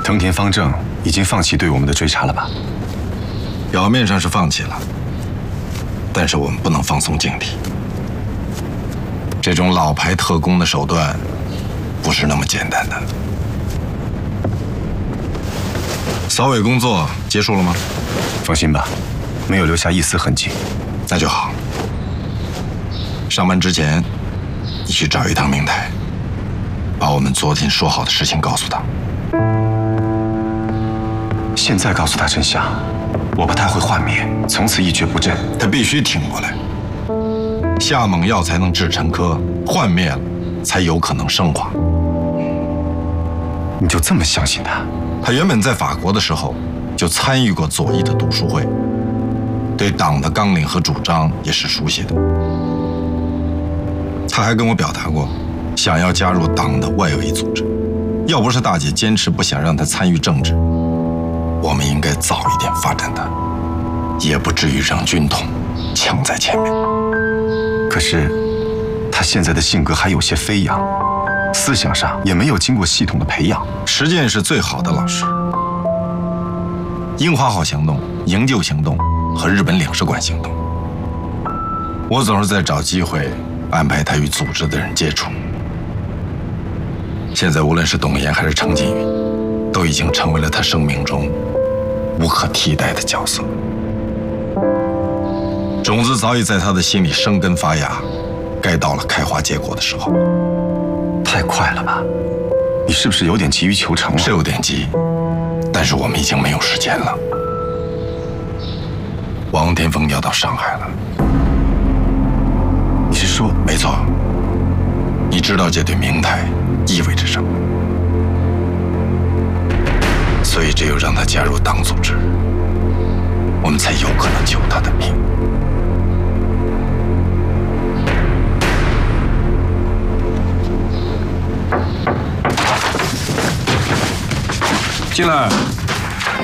藤田方正已经放弃对我们的追查了吧？ 表面上是放弃了，但是我们不能放松警惕。这种老牌特工的手段，不是那么简单的。扫尾工作结束了吗？ 放心吧，没有留下一丝痕迹。 那就好。上班之前，你去找一趟明台，把我们昨天说好的事情告诉他。 现在告诉他真相，我怕他会幻灭，从此一蹶不振。 他必须挺过来。下猛药才能治陈珂，幻灭了才有可能升华。 你就这么相信他？ 他原本在法国的时候就参与过左翼的读书会，对党的纲领和主张也是熟悉的。他还跟我表达过，想要加入党的外围组织。要不是大姐坚持不想让他参与政治，我们应该早一点发展他，也不至于让军统抢在前面。 可是，他现在的性格还有些飞扬，思想上也没有经过系统的培养。 实践是最好的老师。樱花号行动、营救行动和日本领事馆行动，我总是在找机会安排他与组织的人接触。现在无论是董岩还是程锦云，都已经成为了他生命中无可替代的角色。种子早已在他的心里生根发芽，该到了开花结果的时候。 太快了吧？你是不是有点急于求成了？ 是有点急，但是我们已经没有时间了。王天凤要到上海了。 你是说？ 没错。你知道这对明台意味着什么？所以只有让他加入党组织，我们才有可能救他的命。 进来。